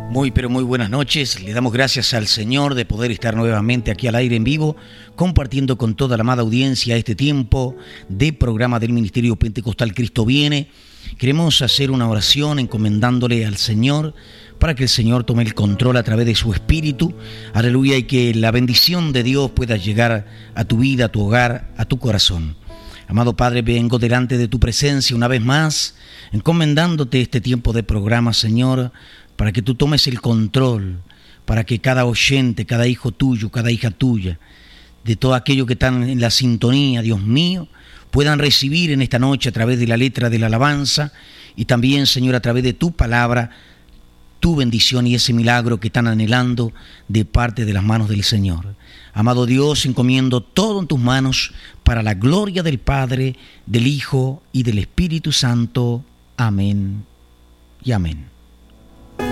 Muy, pero muy buenas noches. Le damos gracias al Señor de poder estar nuevamente aquí al aire en vivo, compartiendo con toda la amada audiencia este tiempo de programa del Ministerio Pentecostal Cristo Viene. Queremos hacer una oración encomendándole al Señor para que el Señor tome el control a través de su Espíritu. Aleluya, y que la bendición de Dios pueda llegar a tu vida, a tu hogar, a tu corazón. Amado Padre, vengo delante de tu presencia una vez más, encomendándote este tiempo de programa, Señor, para que tú tomes el control, para que cada oyente, cada hijo tuyo, cada hija tuya, de todo aquello que están en la sintonía, Dios mío, puedan recibir en esta noche a través de la letra de la alabanza y también, Señor, a través de tu palabra, tu bendición y ese milagro que están anhelando de parte de las manos del Señor. Amado Dios, encomiendo todo en tus manos para la gloria del Padre, del Hijo y del Espíritu Santo. Amén y amén.